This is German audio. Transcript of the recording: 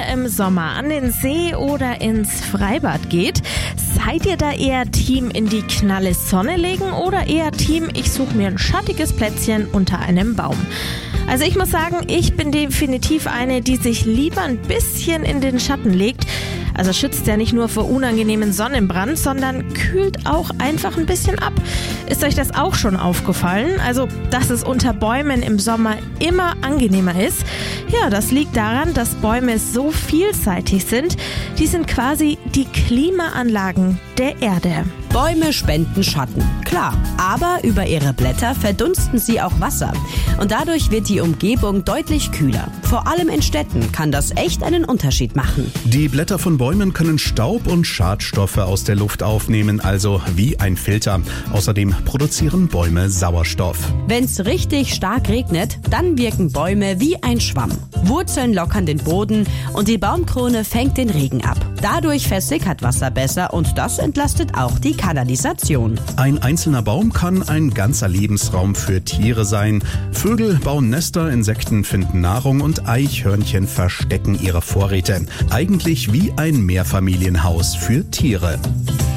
im Sommer an den See oder ins Freibad geht, seid ihr da eher Team in die knalle Sonne legen oder eher Team, ich suche mir ein schattiges Plätzchen unter einem Baum? Also ich muss sagen, ich bin definitiv eine, die sich lieber ein bisschen in den Schatten legt. Also schützt ja nicht nur vor unangenehmen Sonnenbrand, sondern kühlt auch einfach ein bisschen ab. Ist euch das auch schon aufgefallen? Also, dass es unter Bäumen im Sommer immer angenehmer ist? Ja, das liegt daran, dass Bäume so vielseitig sind. Die sind quasi die Klimaanlagen der Erde. Bäume spenden Schatten, klar, aber über ihre Blätter verdunsten sie auch Wasser. Und dadurch wird die Umgebung deutlich kühler. Vor allem in Städten kann das echt einen Unterschied machen. Die Blätter von Bäumen können Staub und Schadstoffe aus der Luft aufnehmen, also wie ein Filter. Außerdem produzieren Bäume Sauerstoff. Wenn's richtig stark regnet, dann wirken Bäume wie ein Schwamm. Wurzeln lockern den Boden und die Baumkrone fängt den Regen ab. Dadurch versickert Wasser besser und das entlastet auch die Kanalisation. Ein einzelner Baum kann ein ganzer Lebensraum für Tiere sein. Vögel bauen Nester, Insekten finden Nahrung und Eichhörnchen verstecken ihre Vorräte. Eigentlich wie ein Mehrfamilienhaus für Tiere.